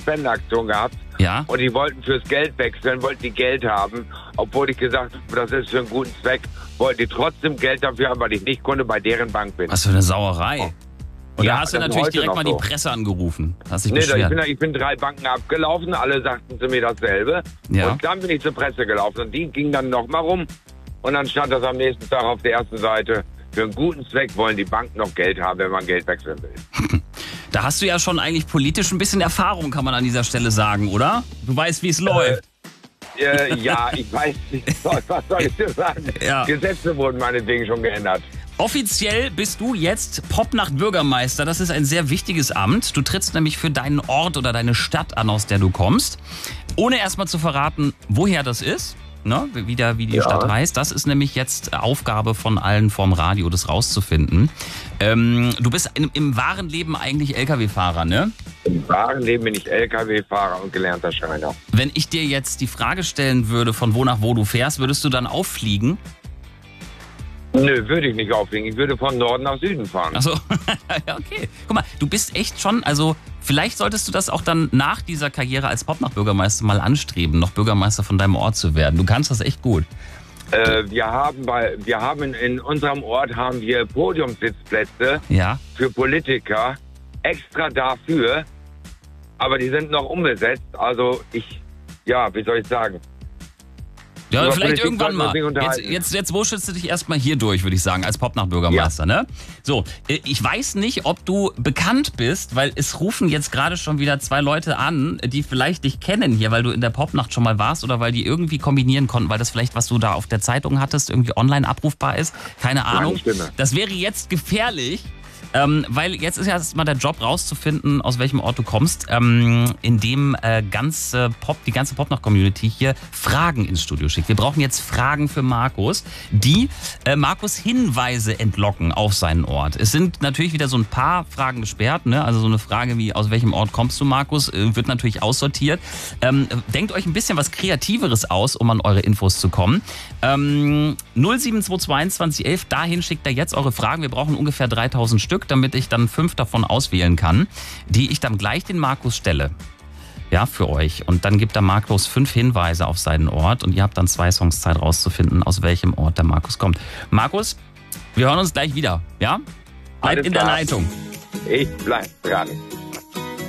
Spendenaktion gehabt. Ja. Und die wollten fürs Geld wechseln, wollten die Geld haben. Obwohl ich gesagt habe, das ist für einen guten Zweck, wollten die trotzdem Geld dafür haben, weil ich nicht Kunde bei deren Bank bin. Was für eine Sauerei. Oh. Und Ja, da hast du das ist natürlich heute direkt noch mal die so. Presse angerufen. Hast dich Nee, beschwert. ich bin 3 Banken abgelaufen, alle sagten zu mir dasselbe. Ja. Und dann bin ich zur Presse gelaufen und die ging dann nochmal rum. Und dann stand das am nächsten Tag auf der ersten Seite. Für einen guten Zweck wollen die Banken noch Geld haben, wenn man Geld wechseln will. Da hast du ja schon eigentlich politisch ein bisschen Erfahrung, kann man an dieser Stelle sagen, oder? Du weißt, wie es läuft. Ja, ich weiß nicht, was soll ich dir sagen? Ja. Gesetze wurden meinetwegen schon geändert. Offiziell bist du jetzt Popnacht-Bürgermeister. Das ist ein sehr wichtiges Amt. Du trittst nämlich für deinen Ort oder deine Stadt an, aus der du kommst. Ohne erstmal zu verraten, woher das ist, ne? wie die Stadt heißt. Das ist nämlich jetzt Aufgabe von allen vorm Radio, das rauszufinden. Du bist im wahren Leben eigentlich LKW-Fahrer, ne? Im wahren Leben bin ich LKW-Fahrer und gelernter Schreiner. Wenn ich dir jetzt die Frage stellen würde, von wo nach wo du fährst, würdest du dann auffliegen? Nö, würde ich nicht auflegen. Ich würde von Norden nach Süden fahren. Achso, ja, okay. Guck mal, du bist echt schon, also vielleicht solltest du das auch dann nach dieser Karriere als Popnacht-Bürgermeister mal anstreben, noch Bürgermeister von deinem Ort zu werden. Du kannst das echt gut. Wir haben in unserem Ort haben wir Podiumssitzplätze Ja. für Politiker extra dafür, aber die sind noch unbesetzt. Also wie soll ich sagen? Ja, Über vielleicht Politik irgendwann mal. sollten wir uns nicht unterhalten. Jetzt wurschtelst du dich erstmal hier durch, würde ich sagen, als Popnacht-Bürgermeister, ne? So, ich weiß nicht, ob du bekannt bist, weil es rufen jetzt gerade schon wieder 2 Leute an, die vielleicht dich kennen hier, weil du in der Popnacht schon mal warst oder weil die irgendwie kombinieren konnten, weil das vielleicht, was du da auf der Zeitung hattest, irgendwie online abrufbar ist. Keine Ahnung. Stimme. Das wäre jetzt gefährlich. Weil jetzt ist ja erstmal der Job rauszufinden, aus welchem Ort du kommst, in dem die ganze Popnacht-Community hier Fragen ins Studio schickt. Wir brauchen jetzt Fragen für Markus, die Markus Hinweise entlocken auf seinen Ort. Es sind natürlich wieder so ein paar Fragen gesperrt, ne? Also so eine Frage wie, aus welchem Ort kommst du, Markus, wird natürlich aussortiert. Denkt euch ein bisschen was Kreativeres aus, um an eure Infos zu kommen. 07222 11, dahin schickt ihr jetzt eure Fragen. Wir brauchen ungefähr 3000 Stück, damit ich dann 5 davon auswählen kann, die ich dann gleich den Markus stelle. Ja, für euch. Und dann gibt der Markus 5 Hinweise auf seinen Ort und ihr habt dann 2 Songs Zeit rauszufinden, aus welchem Ort der Markus kommt. Markus, wir hören uns gleich wieder, ja? Bleibt in der Leitung. Ich bleib dran.